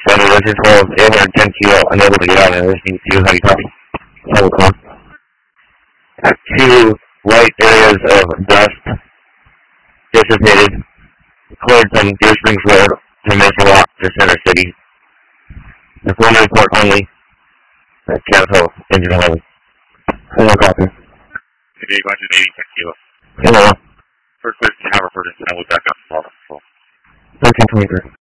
Center, this is 810 kilo, unable to get out and listening to you. How you copy? Telecom. Two white areas of dust dissipated, cleared from Deer Springs Road to Mesa Rock to Center City. The phone report only. Capitol, engine 11. Hello, copy. Today, going to 80 kilo. Hello. First place to Haverford and then we'll back up to 1323.